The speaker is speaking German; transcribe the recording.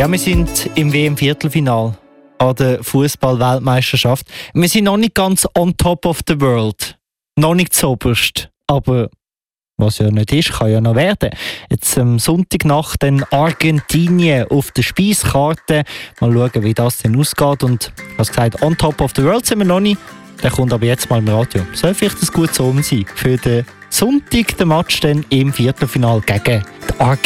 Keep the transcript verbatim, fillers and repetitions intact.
Ja, wir sind im W M-Viertelfinal an der Fußball-Weltmeisterschaft. Wir sind noch nicht ganz on top of the world. Noch nicht zuoberst. Aber was ja nicht ist, kann ja noch werden. Jetzt am Sonntagnacht dann Argentinien auf der Speiskarte. Mal schauen, wie das denn ausgeht. Und was gesagt, on top of the world sind wir noch nicht. Der kommt aber jetzt mal im Radio. Soll vielleicht ein gutes Omen sein für den Sonntag, den Match dann im Viertelfinal gegen die Argentinien.